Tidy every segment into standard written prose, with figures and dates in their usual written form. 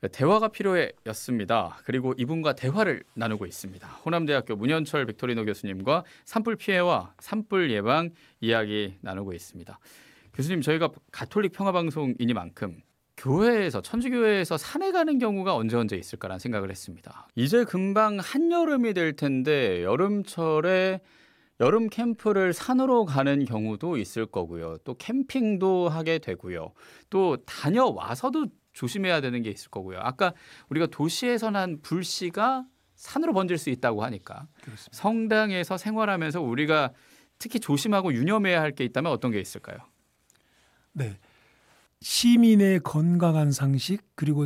대화가 필요해였습니다. 그리고 이분과 대화를 나누고 있습니다. 호남대학교 문현철 빅토리노 교수님과 산불 피해와 산불 예방 이야기 나누고 있습니다. 교수님, 저희가 가톨릭 평화방송이니만큼 교회에서 천주교회에서 산에 가는 경우가 언제 있을까라는 생각을 했습니다. 이제 금방 한여름이 될 텐데 여름철에 여름 캠프를 산으로 가는 경우도 있을 거고요. 또 캠핑도 하게 되고요. 또 다녀와서도 조심해야 되는 게 있을 거고요. 아까 우리가 도시에서 난 불씨가 산으로 번질 수 있다고 하니까 그렇습니다. 성당에서 생활하면서 우리가 특히 조심하고 유념해야 할 게 있다면 어떤 게 있을까요? 네, 시민의 건강한 상식 그리고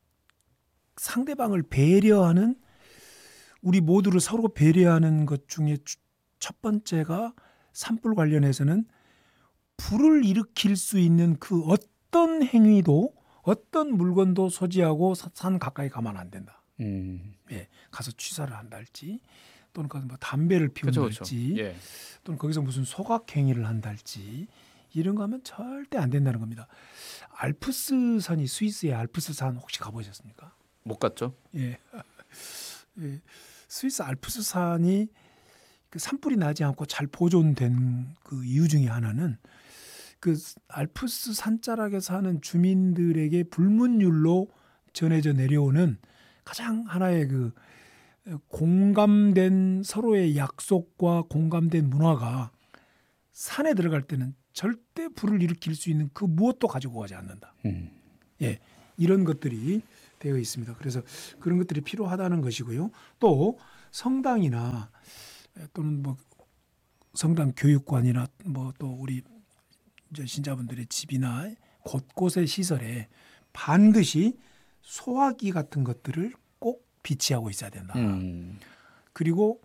상대방을 배려하는 우리 모두를 서로 배려하는 것 중에 첫 번째가 산불 관련해서는 불을 일으킬 수 있는 그 어떤 행위도 어떤 물건도 소지하고 산 가까이 가면 안 된다. 예, 가서 취사를 한달지 또는 뭐 담배를 피운달지 예. 또는 거기서 무슨 소각 행위를 한달지 이런 거 하면 절대 안 된다는 겁니다. 알프스산이 스위스의 알프스산 혹시 가보셨습니까? 못 갔죠. 예. 예. 스위스 알프스산이 그 산불이 나지 않고 잘 보존된 그 이유 중에 하나는 그 알프스 산자락에 사는 주민들에게 불문율로 전해져 내려오는 가장 하나의 그 공감된 서로의 약속과 공감된 문화가 산에 들어갈 때는 절대 불을 일으킬 수 있는 그 무엇도 가지고 가지 않는다. 예, 이런 것들이 되어 있습니다. 그래서 그런 것들이 필요하다는 것이고요. 또 성당이나 또는 뭐 성당 교육관이나 뭐 또 우리 이제 신자분들의 집이나 곳곳의 시설에 반드시 소화기 같은 것들을 꼭 비치하고 있어야 된다. 그리고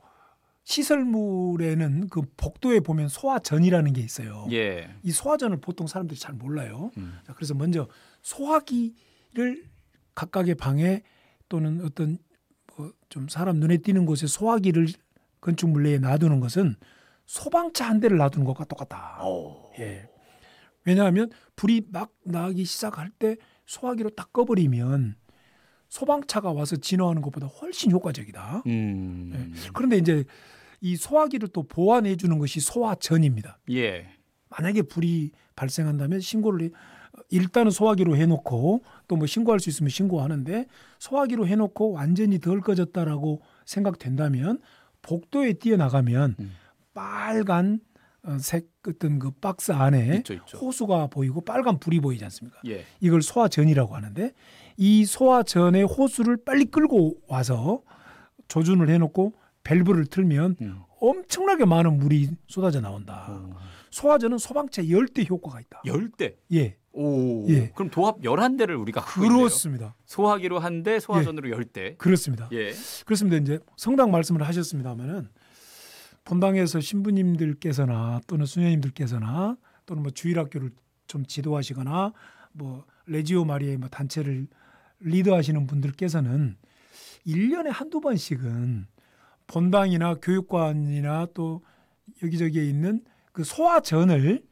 시설물에는 그 복도에 보면 소화전이라는 게 있어요. 예. 이 소화전을 보통 사람들이 잘 몰라요. 자, 그래서 먼저 소화기를 각각의 방에 또는 어떤 뭐 좀 사람 눈에 띄는 곳에 소화기를 건축 물레에 놔두는 것은 소방차 한 대를 놔두는 것과 똑같다. 예. 왜냐하면 불이 막 나기 시작할 때 소화기로 딱 꺼버리면 소방차가 와서 진화하는 것보다 훨씬 효과적이다. 예. 그런데 이제 이 소화기를 또 보완해 주는 것이 소화전입니다. 예. 만약에 불이 발생한다면 신고를 일단은 소화기로 해놓고 또 뭐 신고할 수 있으면 신고하는데 소화기로 해놓고 완전히 덜 꺼졌다라고 생각된다면 복도에 뛰어나가면 빨간 색 어떤 그 박스 안에 있죠. 호수가 보이고 빨간 불이 보이지 않습니까? 예. 이걸 소화전이라고 하는데 이 소화전의 호수를 빨리 끌고 와서 조준을 해놓고 밸브를 틀면 엄청나게 많은 물이 쏟아져 나온다. 소화전은 소방차 10대 효과가 있다. 10대? 예. 오. 예. 그럼 도합 11대를 우리가 갖고 있네요. 그렇습니다. 소화기로 1대, 소화전으로 10대. 그렇습니다. 예. 그렇습니다. 이제 성당 말씀을 하셨습니다마는 본당에서 신부님들께서나 또는 수녀님들께서나 또는 뭐 주일학교를 좀 지도하시거나 뭐 레지오 마리아의 뭐 단체를 리드하시는 분들께서는 1년에 한두 번씩은 본당이나 교육관이나 또 여기저기에 있는 그 소화전을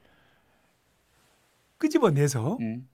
끄집어내서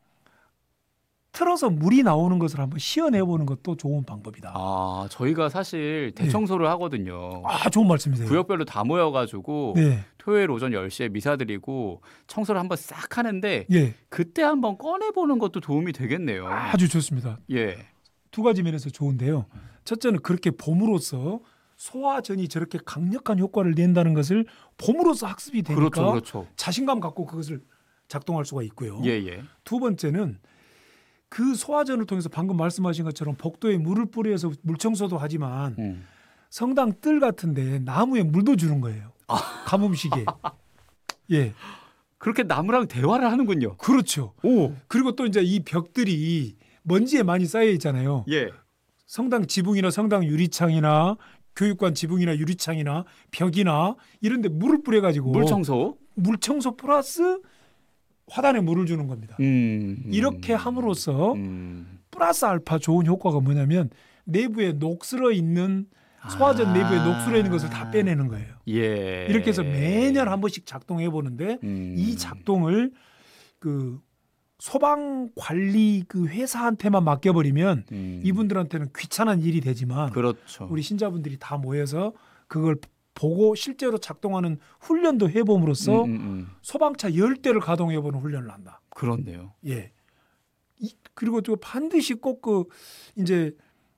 틀어서 물이 나오는 것을 한번 시연해보는 것도 좋은 방법이다. 아, 저희가 사실 대청소를 하거든요. 아, 좋은 말씀이세요. 구역별로 다 모여가지고 네. 토요일 오전 10시에 미사 드리고 청소를 한번 싹 하는데 예. 그때 한번 꺼내보는 것도 도움이 되겠네요. 아주 좋습니다. 예. 두 가지 면에서 좋은데요. 첫째는 그렇게 봄으로써 소화전이 저렇게 강력한 효과를 낸다는 것을 봄으로써 학습이 되니까 그렇죠. 자신감 갖고 그것을 작동할 수가 있고요. 예. 두 번째는 그 소화전을 통해서 방금 말씀하신 것처럼 복도에 물을 뿌려서 물청소도 하지만 성당 뜰 같은데 나무에 물도 주는 거예요. 가뭄시기에. 예. 그렇게 나무랑 대화를 하는군요. 그렇죠. 오. 그리고 또 이제 이 벽들이 먼지에 많이 쌓여 있잖아요. 예. 성당 지붕이나 성당 유리창이나 교육관 지붕이나 유리창이나 벽이나 이런 데 물을 뿌려가지고 물청소 플러스 화단에 물을 주는 겁니다. 이렇게 함으로써 플러스 알파 좋은 효과가 뭐냐면 내부에 녹슬어 있는 소화전 내부에 녹슬어 있는 것을 다 빼내는 거예요. 예. 이렇게 해서 매년 한 번씩 작동해 보는데 이 작동을 그 소방 관리 그 회사한테만 맡겨버리면 이분들한테는 귀찮은 일이 되지만 그렇죠. 우리 신자분들이 다 모여서 그걸 보고 실제로 작동하는 훈련도 해봄으로써 소방차 10대를 가동해보는 훈련을 한다. 그렇네요. 예. 그리고 또 반드시 꼭 그 이제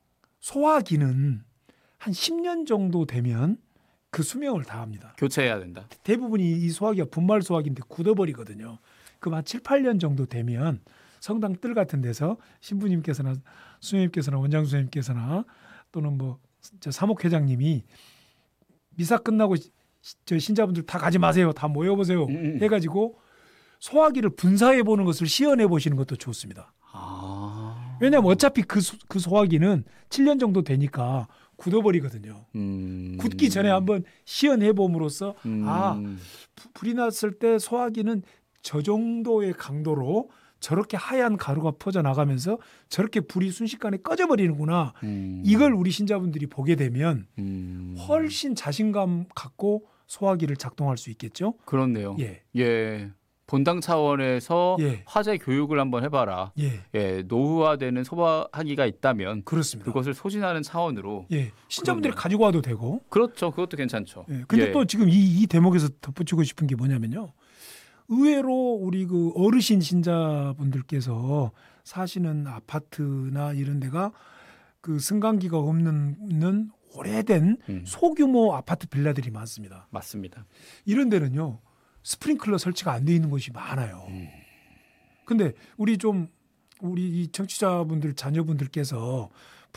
소화기는 한 10년 정도 되면 그 수명을 다합니다. 교체해야 된다. 대부분이 이 소화기가 분말 소화기인데 굳어버리거든요. 그럼 한 7, 8년 정도 되면 성당 뜰 같은 데서 신부님께서나 수녀님께서나 원장 수녀님께서나 또는 뭐 저 사목회장님이 미사 끝나고 저 신자분들 다 가지 마세요. 다 모여보세요. 해가지고 소화기를 분사해 보는 것을 시연해 보시는 것도 좋습니다. 아. 왜냐하면 어차피 그 소화기는 7년 정도 되니까 굳어버리거든요. 굳기 전에 한번 시연해 봄으로써 불이 났을 때 소화기는 저 정도의 강도로 저렇게 하얀 가루가 퍼져나가면서 저렇게 불이 순식간에 꺼져버리는구나. 이걸 우리 신자분들이 보게 되면 훨씬 자신감 갖고 소화기를 작동할 수 있겠죠. 그렇네요. 예. 예. 본당 차원에서 예. 화재 교육을 한번 해봐라. 예. 예, 노후화되는 소화기가 있다면 그렇습니다. 그것을 소진하는 차원으로. 예. 신자분들이 그러네요. 가지고 와도 되고. 그렇죠. 그것도 괜찮죠. 예. 근데 예. 또 지금 이 대목에서 덧붙이고 싶은 게 뭐냐면요. 의외로 우리 그 어르신 신자분들께서 사시는 아파트나 이런 데가 그 승강기가 없는 오래된 소규모 아파트 빌라들이 많습니다. 맞습니다. 이런 데는요. 스프링클러 설치가 안 돼 있는 곳이 많아요. 근데 우리 이 청취자분들 자녀분들께서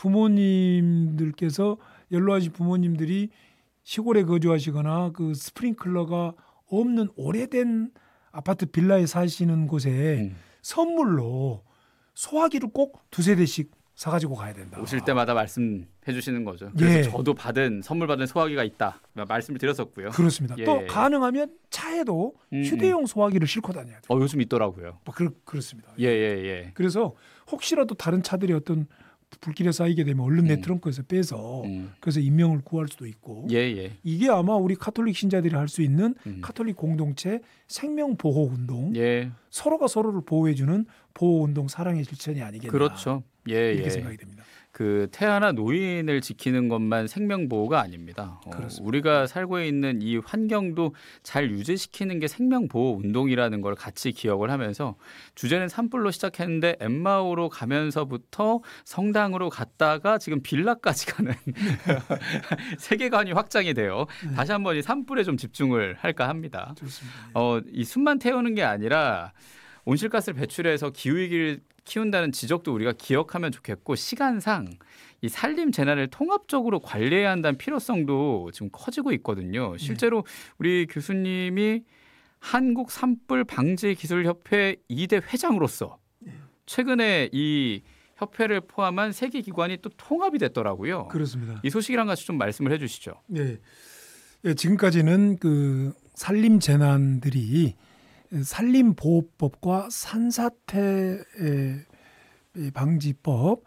부모님들께서 연로하신 부모님들이 시골에 거주하시거나 그 스프링클러가 없는 오래된 아파트 빌라에 사시는 곳에 선물로 소화기를 꼭 2-3대씩 사가지고 가야 된다. 오실 때마다 말씀해 주시는 거죠. 그래서 예. 저도 선물 받은 소화기가 있다. 말씀을 드렸었고요. 그렇습니다. 예. 또 가능하면 차에도 휴대용 소화기를 싣고 다녀야 돼요. 요즘 있더라고요. 뭐 그렇습니다. 예. 그래서 혹시라도 다른 차들이 어떤 불길에 쌓이게 되면 얼른 내 트렁크에서 빼서 그래서 인명을 구할 수도 있고 예. 이게 아마 우리 카톨릭 신자들이 할 수 있는 카톨릭 공동체 생명보호운동 예. 서로가 서로를 보호해주는 보호운동 사랑의 실천이 아니겠나 그렇죠. 예. 이렇게 생각이 됩니다. 그 태아나 노인을 지키는 것만 생명보호가 아닙니다. 그렇습니다. 우리가 살고 있는 이 환경도 잘 유지시키는 게 생명보호 운동이라는 걸 같이 기억을 하면서 주제는 산불로 시작했는데 엠마오로 가면서부터 성당으로 갔다가 지금 빌라까지 가는 세계관이 확장이 돼요. 다시 한번 이 산불에 좀 집중을 할까 합니다. 좋습니다. 이 숨만 태우는 게 아니라 온실가스를 배출해서 기후위기를 키운다는 지적도 우리가 기억하면 좋겠고 시간상 이 산림 재난을 통합적으로 관리해야 한다는 필요성도 지금 커지고 있거든요. 실제로 우리 교수님이 한국 산불 방지 기술 협회 2대 회장으로서 최근에 이 협회를 포함한 세계 기관이 또 통합이 됐더라고요. 그렇습니다. 이 소식이랑 같이 좀 말씀을 해주시죠. 네. 지금까지는 그 산림 재난들이 산림보호법과 산사태 방지법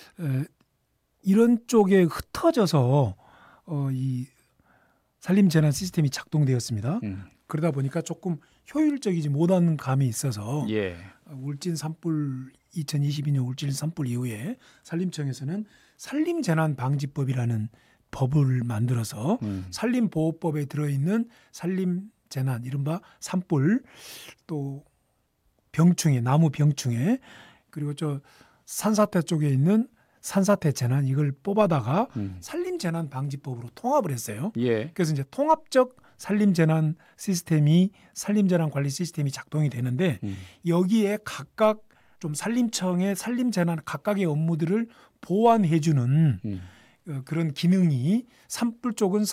이런 쪽에 흩어져서 이 산림 재난 시스템이 작동되었습니다. 그러다 보니까 조금 효율적이지 못한 감이 있어서 예. 울진 산불 2022년 울진 산불 이후에 산림청에서는 산림재난방지법이라는 법을 만들어서 산림보호법에 들어있는 산림 재난 이른바 산불 또 병충해 나무 병충해 그리고 저 산사태 쪽에 있는 산사태 재난 이걸 뽑아다가 산림재난방지법으로 통합을 했어요. 예. 그래서 이제 통합적 산림재난 시스템이 산림재난 관리 시스템이 작동이 되는데 여기에 각각 좀 산림청의 산림재난 각각의 업무들을 보완해주는 그런 기능이 산불 쪽은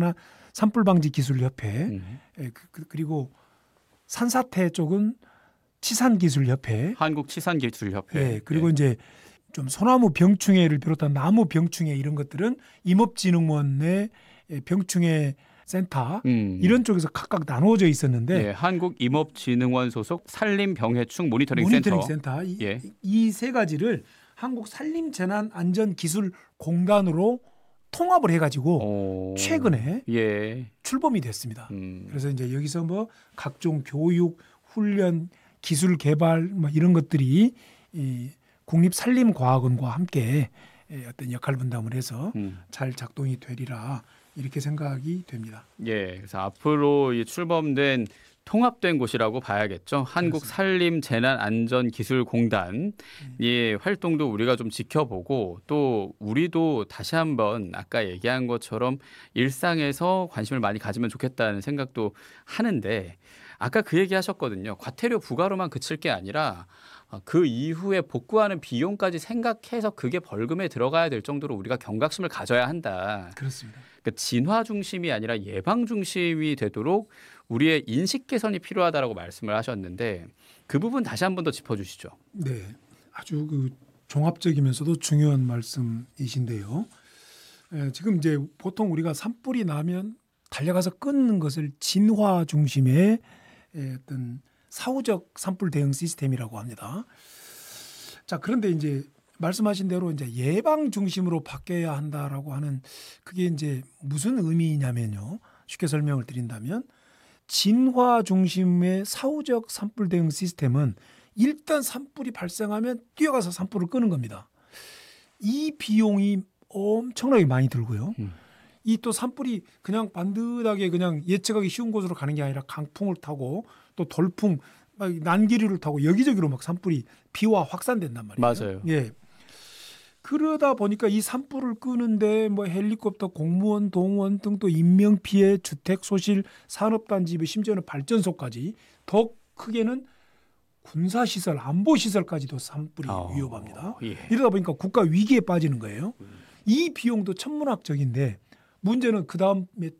산불방지기술협회 그리고 산사태 쪽은 치산기술협회 한국치산기술협회. 예, 그리고 이제 좀 소나무 병충해를 비롯한 나무 병충해 이런 것들은 임업진흥원의 병충해 센터 이런 쪽에서 각각 나누어져 있었는데 예, 한국임업진흥원 소속 산림병해충 모니터링 센터 예. 이 세 가지를 한국산림재난안전기술공단으로 통합을 해가지고 최근에 예. 출범이 됐습니다. 그래서 이제 여기서 뭐 각종 교육, 훈련, 기술 개발 뭐 이런 것들이 이 국립산림과학원과 함께 어떤 역할 분담을 해서 잘 작동이 되리라 이렇게 생각이 됩니다. 예, 그래서 앞으로 이 출범된 통합된 곳이라고 봐야겠죠. 한국산림재난안전기술공단 이 활동도 우리가 좀 지켜보고 또 우리도 다시 한번 아까 얘기한 것처럼 일상에서 관심을 많이 가지면 좋겠다는 생각도 하는데 아까 그 얘기 하셨거든요. 과태료 부과로만 그칠 게 아니라 그 이후에 복구하는 비용까지 생각해서 그게 벌금에 들어가야 될 정도로 우리가 경각심을 가져야 한다. 그렇습니다. 그러니까 진화 중심이 아니라 예방 중심이 되도록 우리의 인식 개선이 필요하다라고 말씀을 하셨는데 그 부분 다시 한 번 더 짚어주시죠. 네, 아주 그 종합적이면서도 중요한 말씀이신데요. 지금 이제 보통 우리가 산불이 나면 달려가서 끊는 것을 진화 중심의 어떤 사후적 산불 대응 시스템이라고 합니다. 자, 그런데 이제 말씀하신 대로 이제 예방 중심으로 바뀌어야 한다라고 하는 그게 이제 무슨 의미냐면요. 쉽게 설명을 드린다면 진화 중심의 사후적 산불 대응 시스템은 일단 산불이 발생하면 뛰어가서 산불을 끄는 겁니다. 이 비용이 엄청나게 많이 들고요. 이 또 산불이 그냥 반듯하게 그냥 예측하기 쉬운 곳으로 가는 게 아니라 강풍을 타고 또 돌풍, 막 난기류를 타고 여기저기로 막 산불이 비와 확산된단 말이에요. 맞아요. 예. 그러다 보니까 이 산불을 끄는데 뭐 헬리콥터, 공무원, 동원 등 또 인명 피해, 주택 소실, 산업단지, 심지어는 발전소까지 더 크게는 군사 시설, 안보 시설까지도 산불이 위협합니다. 예. 이러다 보니까 국가 위기에 빠지는 거예요. 이 비용도 천문학적인데 문제는 그 다음에